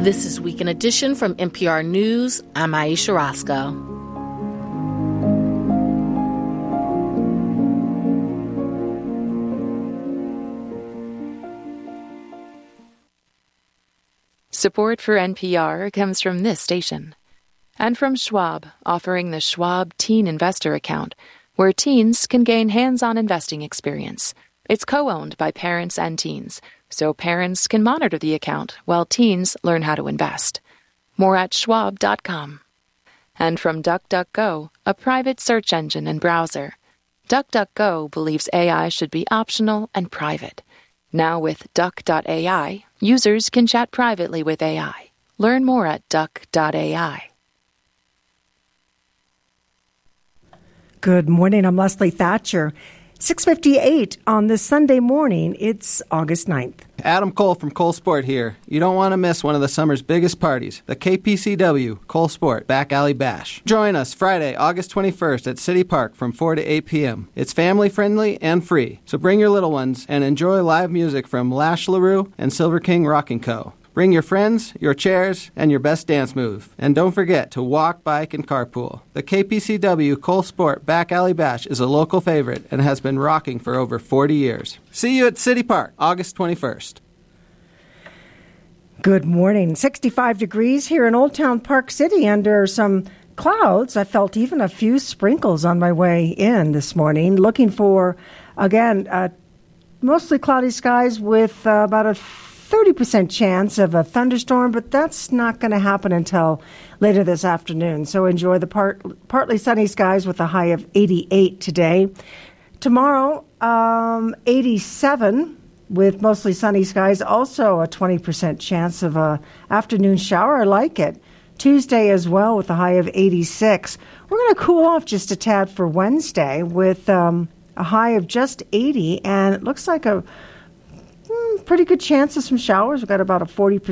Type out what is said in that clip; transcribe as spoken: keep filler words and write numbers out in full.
This is Weekend Edition from N P R News. I'm Aisha Roscoe. Support for N P R comes from this station. And from Schwab, offering the Schwab Teen Investor Account, where teens can gain hands-on investing experience. It's co-owned by parents and teens, so parents can monitor the account while teens learn how to invest. More at schwab dot com. And from DuckDuckGo, a private search engine and browser. DuckDuckGo believes A I should be optional and private. Now with duck dot A I, users can chat privately with A I. Learn more at duck dot A I. Good morning. I'm Leslie Thatcher. six fifty-eight on this Sunday morning. It's August ninth. Adam Cole from Cole Sport here. You don't want to miss one of the summer's biggest parties, the K P C W Cole Sport Back Alley Bash. Join us Friday, August twenty-first at City Park from four to eight p.m. It's family-friendly and free, so bring your little ones and enjoy live music from Lash LaRue and Silver King Rockin' Co. Bring your friends, your chairs, and your best dance move. And don't forget to walk, bike, and carpool. The K P C W Cole Sport Back Alley Bash is a local favorite and has been rocking for over forty years. See you at City Park, August twenty-first. Good morning. sixty-five degrees here in Old Town Park City under some clouds. I felt even a few sprinkles on my way in this morning. Looking for, again, uh, mostly cloudy skies with uh, about a thirty percent chance of a thunderstorm, but that's not going to happen until later this afternoon. So enjoy the part, partly sunny skies with a high of eighty-eight today. Tomorrow, um, eighty-seven with mostly sunny skies. Also a twenty percent chance of a afternoon shower. I like it. Tuesday as well with a high of eighty-six. We're going to cool off just a tad for Wednesday with um, a high of just eighty, and it looks like a pretty good chance of some showers. We've got about a forty percent